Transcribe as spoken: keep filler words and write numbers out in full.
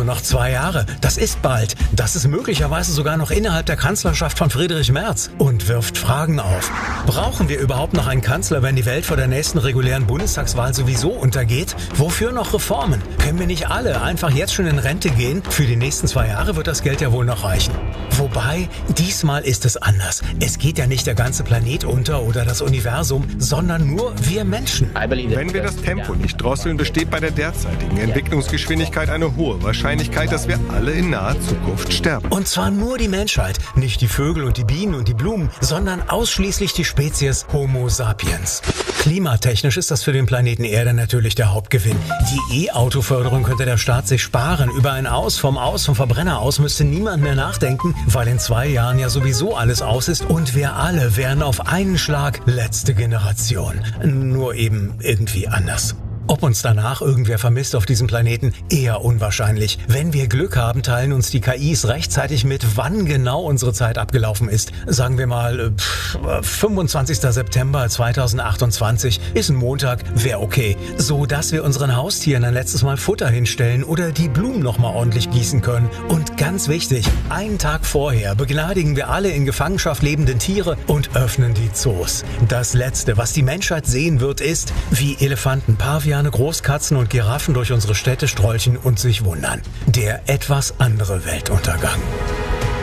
Also noch zwei Jahre. Das ist bald. Das ist möglicherweise sogar noch innerhalb der Kanzlerschaft von Friedrich Merz und wirft Fragen auf. Brauchen wir überhaupt noch einen Kanzler, wenn die Welt vor der nächsten regulären Bundestagswahl sowieso untergeht? Wofür noch Reformen? Können wir nicht alle einfach jetzt schon in Rente gehen? Für die nächsten zwei Jahre wird das Geld ja wohl noch reichen. Wobei, diesmal ist es anders. Es geht ja nicht der ganze Planet unter oder das Universum, sondern nur wir Menschen. Wenn wir das Tempo nicht drosseln, besteht bei der derzeitigen Entwicklungsgeschwindigkeit eine hohe Wahrscheinlichkeit, dass wir alle in naher Zukunft sterben. Und zwar nur die Menschheit, nicht die Vögel und die Bienen und die Blumen, sondern ausschließlich die Spezies Homo sapiens. Klimatechnisch ist das für den Planeten Erde natürlich der Hauptgewinn. Die E-Auto-Förderung könnte der Staat sich sparen. Über ein Aus vom Aus vom Verbrenner aus müsste niemand mehr nachdenken, weil in zwei Jahren ja sowieso alles aus ist und wir alle wären auf einen Schlag letzte Generation. Nur eben irgendwie anders. Ob uns danach irgendwer vermisst auf diesem Planeten, eher unwahrscheinlich. Wenn wir Glück haben, teilen uns die K Is rechtzeitig mit, wann genau unsere Zeit abgelaufen ist. Sagen wir mal, pff, fünfundzwanzigster September zweitausendachtundzwanzig ist ein Montag, wäre okay. So, dass wir unseren Haustieren ein letztes Mal Futter hinstellen oder die Blumen nochmal ordentlich gießen können. Und ganz wichtig, einen Tag vorher begnadigen wir alle in Gefangenschaft lebenden Tiere und öffnen die Zoos. Das Letzte, was die Menschheit sehen wird, ist, wie Elefanten, Paviane, Großkatzen und Giraffen durch unsere Städte strolchen und sich wundern. Der etwas andere Weltuntergang.